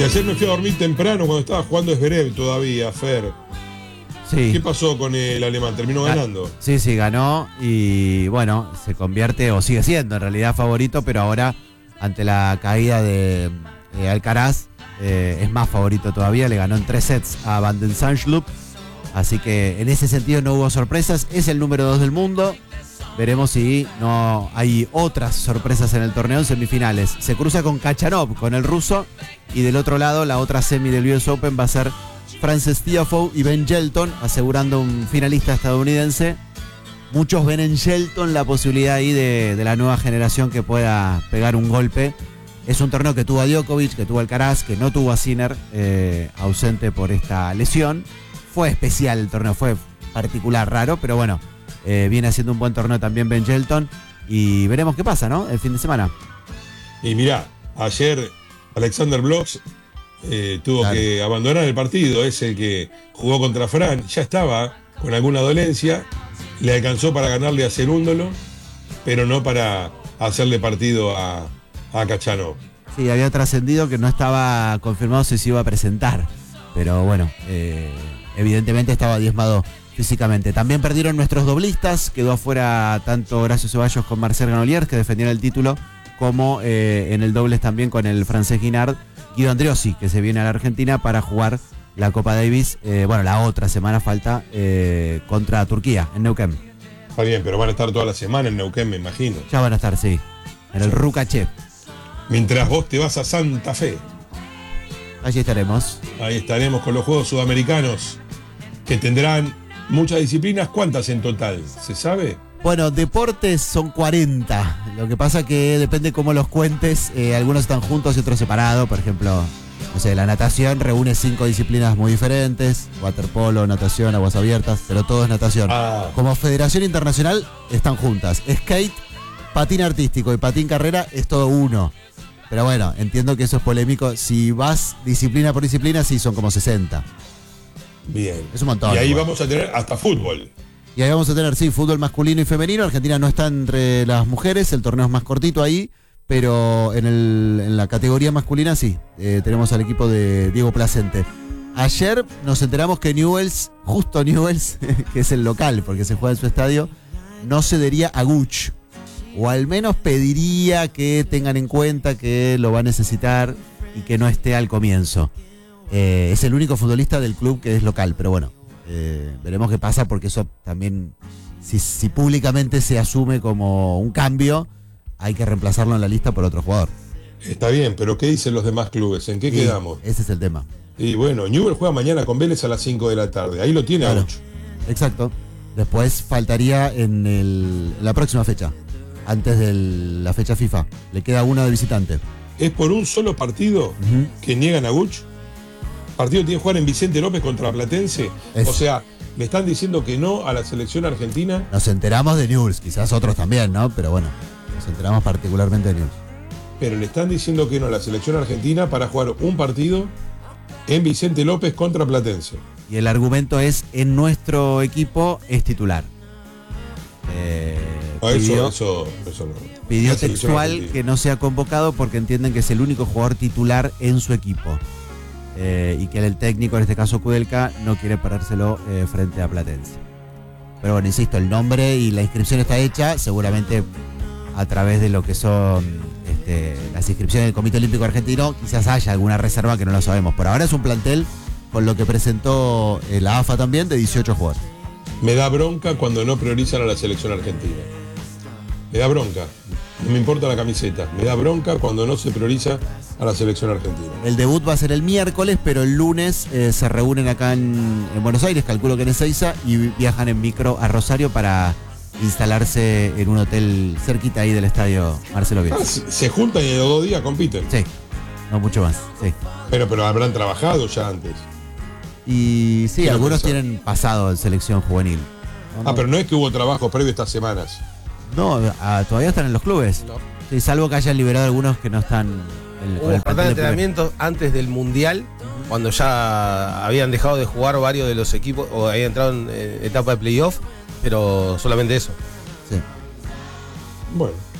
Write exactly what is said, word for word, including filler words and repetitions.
Y ayer me fui a dormir temprano cuando estaba jugando Zverev todavía, Fer. Sí. ¿Qué pasó con el alemán? ¿Terminó ganando? Sí, sí, ganó y bueno, se convierte, o sigue siendo en realidad favorito, pero ahora ante la caída de eh, Alcaraz eh, es más favorito todavía, le ganó en tres sets a Van den Zandschulp, así que en ese sentido no hubo sorpresas, es el número dos del mundo, veremos si no hay otras sorpresas en el torneo en semifinales. Se cruza con Khachanov, con el ruso, y del otro lado la otra semi del U S Open va a ser Frances Tiafoe y Ben Shelton, asegurando un finalista estadounidense. Muchos ven en Shelton la posibilidad ahí de, de la nueva generación que pueda pegar un golpe. Es un torneo que tuvo a Djokovic, que tuvo a Alcaraz, que no tuvo a Sinner, eh, ausente por esta lesión. Fue especial el torneo, fue particular, raro, pero bueno, eh, viene haciendo un buen torneo también Ben Shelton. Y veremos qué pasa, ¿no? El fin de semana. Y mirá, ayer Alexander Bloch Eh, tuvo claro. que abandonar el partido, es el que jugó contra Fran, ya estaba con alguna dolencia, le alcanzó para ganarle a Cerúndolo, pero no para hacerle partido a, a Khachanov. Sí, había trascendido que no estaba confirmado si se iba a presentar, pero bueno, eh, evidentemente estaba diezmado físicamente. También perdieron nuestros doblistas, quedó afuera tanto Horacio Ceballos con Marcel Granollers, que defendían el título, como eh, en el dobles también con el francés Guinard, Guido Andreossi, que se viene a la Argentina para jugar la Copa Davis, eh, bueno, la otra semana falta, eh, contra Turquía, en Neuquén. Está bien, pero van a estar toda la semana en Neuquén, me imagino. Ya van a estar, sí, en el Rucaché. Mientras vos te vas a Santa Fe. Allí estaremos. Ahí estaremos con los Juegos Sudamericanos, que tendrán muchas disciplinas. ¿Cuántas en total? ¿Se sabe? Bueno, deportes son cuarenta. Lo que pasa que depende cómo los cuentes. Eh, algunos están juntos y otros separados. Por ejemplo, no sé, la natación reúne cinco disciplinas muy diferentes. Waterpolo, natación, aguas abiertas, pero todo es natación. Ah. Como Federación Internacional están juntas. Skate, patín artístico y patín carrera es todo uno. Pero bueno, entiendo que eso es polémico. Si vas disciplina por disciplina, sí, son como sesenta. Bien. Es un montón. Y ahí igual. vamos a tener hasta fútbol. Y ahí vamos a tener, sí, fútbol masculino y femenino. Argentina no está entre las mujeres, el torneo es más cortito ahí, pero en, el, en la categoría masculina sí, eh, tenemos al equipo de Diego Placente. Ayer nos enteramos que Newell's, justo Newell's, que es el local porque se juega en su estadio, no cedería a Guch, o al menos pediría que tengan en cuenta que lo va a necesitar y que no esté al comienzo. Eh, es el único futbolista del club que es local, pero bueno. Eh, veremos qué pasa, porque eso también, si, si públicamente se asume como un cambio, hay que reemplazarlo en la lista por otro jugador. Está bien, pero ¿qué dicen los demás clubes? ¿En qué Sí, quedamos? Ese es el tema. Y bueno, Newell juega mañana con Vélez a las cinco de la tarde. Ahí lo tiene, Claro. a ocho. Exacto. Después faltaría en, el, en la próxima fecha, antes de la fecha FIFA. Le queda una de visitante. ¿Es por un solo partido Uh-huh. que niegan a Guch? Partido tiene que jugar en Vicente López contra Platense. Es- O sea, le están diciendo que no a la selección argentina. Nos enteramos de Newell's, quizás otros también, ¿no? Pero bueno, nos enteramos particularmente de Newell's. Pero le están diciendo que no a la selección argentina para jugar un partido en Vicente López contra Platense. Y el argumento es, en nuestro equipo es titular. Eh, No, eso, pidió- eso, eso no. Pidió La selección textual argentina. que no sea convocado porque entienden que es el único jugador titular en su equipo. Eh, y que el técnico, en este caso Kudelka, no quiere perdérselo eh, frente a Platense. Pero bueno, insisto, el nombre y la inscripción está hecha, seguramente a través de lo que son este, las inscripciones del Comité Olímpico Argentino, quizás haya alguna reserva que no lo sabemos. Por ahora es un plantel, con lo que presentó eh, la A F A también, de dieciocho jugadores. Me da bronca cuando no priorizan a la selección argentina. Me da bronca. No me importa la camiseta. Me da bronca cuando no se prioriza a la selección argentina. El debut va a ser el miércoles, pero el lunes eh, se reúnen acá en, en Buenos Aires, calculo que en Ezeiza, y viajan en micro a Rosario para instalarse en un hotel cerquita ahí del estadio Marcelo Ah, Bielsa. se, se juntan y en los dos días compiten. Sí, no mucho más, sí. Pero, pero habrán trabajado ya antes. Y sí, Quiero algunos pensar. tienen pasado en selección juvenil. No, Ah, pero no es que hubo trabajo previo estas semanas. no, ah, todavía están en los clubes. No. Sí, salvo que hayan liberado algunos que no están en, con Hubo el falta plantel de de primer. entrenamiento antes del Mundial, cuando ya habían dejado de jugar varios de los equipos o habían entrado en eh, etapa de playoff, pero solamente eso. Sí. Bueno.